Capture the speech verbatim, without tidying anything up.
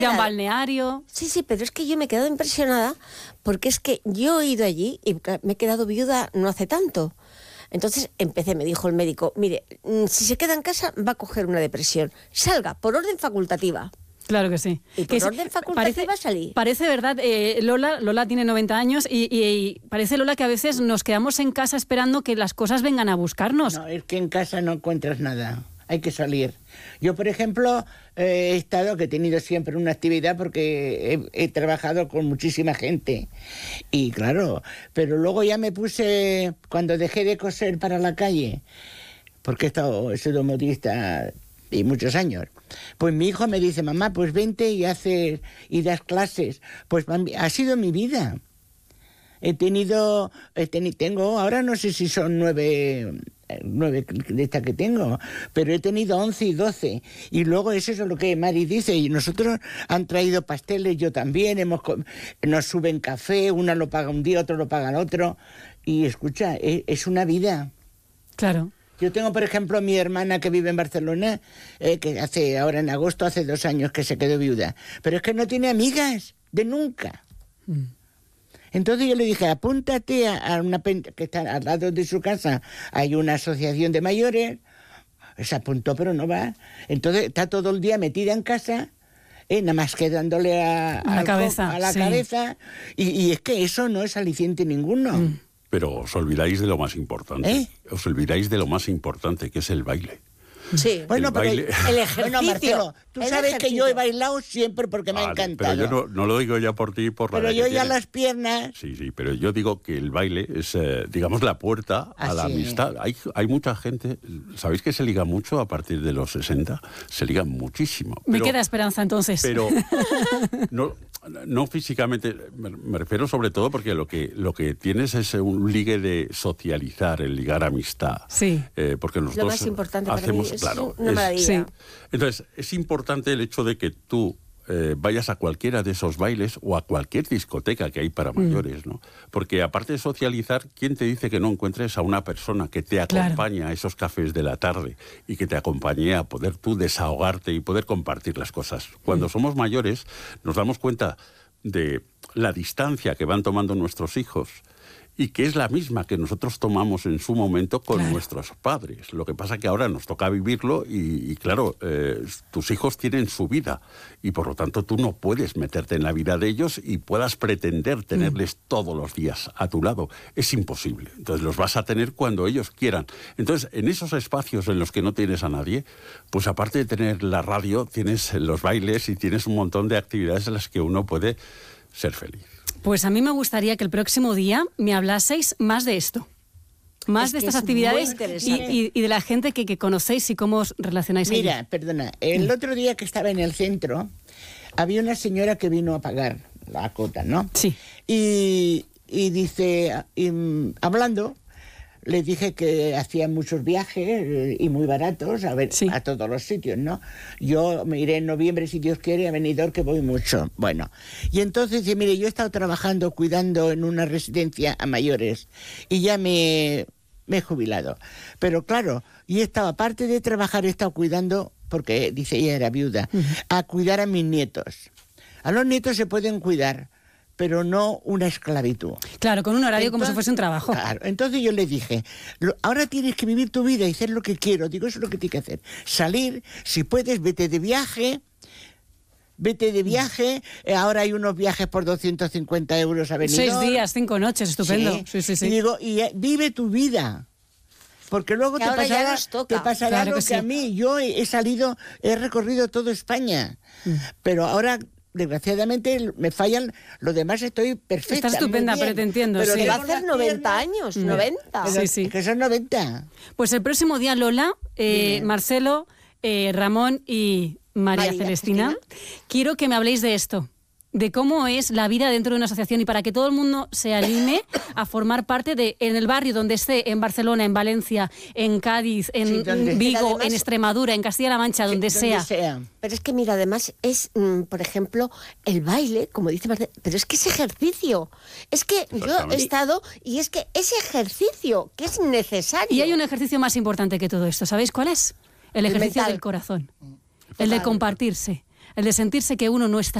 Ir a un balneario. Sí, sí, pero es que yo me he quedado impresionada porque es que yo he ido allí y me he quedado viuda no hace tanto. Entonces empecé, me dijo el médico, mire, si se queda en casa va a coger una depresión. Salga, por orden facultativa. Claro que sí. Y por que orden facultativa parece, salí. Parece verdad, eh, Lola, Lola tiene noventa años y, y, y parece, Lola, que a veces nos quedamos en casa esperando que las cosas vengan a buscarnos. No, es que en casa no encuentras nada. Hay que salir. Yo, por ejemplo, eh, he estado, que he tenido siempre una actividad porque he, he trabajado con muchísima gente. Y claro, pero luego ya me puse, cuando dejé de coser para la calle, porque he estado, he sido modista y muchos años, pues mi hijo me dice, mamá, pues vente y haces, y das clases. Pues ha sido mi vida. He tenido, he teni, tengo, ahora no sé si son nueve... nueve de estas que tengo, pero he tenido once y doce, y luego eso es lo que Mari dice, y nosotros han traído pasteles, yo también, hemos nos suben café, una lo paga un día, otro lo paga el otro, y escucha, es, es una vida. Claro. Yo tengo, por ejemplo, a mi hermana que vive en Barcelona, eh, que hace ahora en agosto, hace dos años que se quedó viuda, pero es que no tiene amigas, de nunca. Mm. Entonces yo le dije, apúntate a, a una que está al lado de su casa, hay una asociación de mayores. Se apuntó, pero no va. Entonces está todo el día metida en casa, eh, nada más que dándole a, a la cabeza. A la sí. cabeza y, y es que eso no es aliciente ninguno. Mm. Pero os olvidáis de lo más importante. ¿Eh? Os olvidáis de lo más importante, que es el baile. Sí, bueno, el pero baile... el ejercicio. Bueno, Marcelo, tú el sabes ejercicio. que yo he bailado siempre porque vale, me ha encantado. Pero yo no, no lo digo ya por ti, por la Pero edad yo que ya tienes. las piernas... Sí, sí, pero yo digo que el baile es, eh, digamos, la puerta a Así la amistad. Hay, hay mucha gente, ¿sabéis que se liga mucho a partir de los sesenta? Se ligan muchísimo. Me pero, queda esperanza entonces. Pero no, no físicamente, me, me refiero sobre todo porque lo que, lo que tienes es un ligue de socializar, el ligar amistad. Sí. Eh, porque nosotros lo más importante hacemos, para mí es claro, una es, maravilla. Sí. Entonces, es importante el hecho de que tú eh, vayas a cualquiera de esos bailes o a cualquier discoteca que hay para mayores, ¿no? Porque aparte de socializar, ¿quién te dice que no encuentres a una persona que te acompañe claro. a esos cafés de la tarde y que te acompañe a poder tú desahogarte y poder compartir las cosas? Cuando mm. somos mayores, nos damos cuenta de la distancia que van tomando nuestros hijos y que es la misma que nosotros tomamos en su momento con claro. nuestros padres. Lo que pasa que ahora nos toca vivirlo y, y claro, eh, tus hijos tienen su vida y por lo tanto tú no puedes meterte en la vida de ellos y puedas pretender tenerles mm. todos los días a tu lado. Es imposible. Entonces los vas a tener cuando ellos quieran. Entonces, en esos espacios en los que no tienes a nadie, pues aparte de tener la radio, tienes los bailes y tienes un montón de actividades en las que uno puede ser feliz. Pues a mí me gustaría que el próximo día me hablaseis más de esto, más es de estas actividades y, y, y de la gente que, que conocéis y cómo os relacionáis. Mira, allí. perdona, el mm. otro día que estaba en el centro, había una señora que vino a pagar la cuota, ¿no? Sí. Y, y dice, y, hablando, le dije que hacía muchos viajes y muy baratos a ver sí. a todos los sitios, ¿no? Yo me iré en noviembre, si Dios quiere, a Benidorm, que voy mucho. Bueno, y entonces dice, mire, yo he estado trabajando, cuidando en una residencia a mayores y ya me, me he jubilado. Pero claro, y he estado, aparte de trabajar, he estado cuidando, porque dice ella era viuda, uh-huh. a cuidar a mis nietos. A los nietos se pueden cuidar, pero no una esclavitud. Claro, con un horario entonces, como si fuese un trabajo. Claro, entonces yo le dije, ahora tienes que vivir tu vida y hacer lo que quiero. Digo, eso es lo que tienes que hacer. Salir, si puedes, vete de viaje, vete de viaje. Ahora hay unos viajes por doscientos cincuenta euros a Benidorm. Seis días, cinco noches, estupendo. Sí, sí, sí, sí. Y digo, y eh, vive tu vida. Porque luego te pasará, te pasará claro lo que, que sí. a mí. Yo he, he salido, he recorrido toda España. Mm. Pero ahora... desgraciadamente me fallan, lo demás estoy perfecta. Estás estupenda, pero te entiendo. Pero sí. va a hacer noventa años, mm. noventa. Sí, sí. Que son noventa. Pues el próximo día, Lola, eh, Marcelo, eh, Ramón y María, María Celestina, Celestina, quiero que me habléis de esto, de cómo es la vida dentro de una asociación y para que todo el mundo se anime a formar parte de, en el barrio donde esté, en Barcelona, en Valencia, en Cádiz, en sí, Vigo, además, en Extremadura, en Castilla-La Mancha, donde, sí, sea. donde sea. Pero es que mira, además es, mm, por ejemplo, el baile, como dice Marcelo, pero es que es ejercicio. Es que yo he estado y es que es ejercicio, que es necesario. Y hay un ejercicio más importante que todo esto, ¿sabéis cuál es? El ejercicio el del corazón, el de compartirse. el de sentirse que uno no está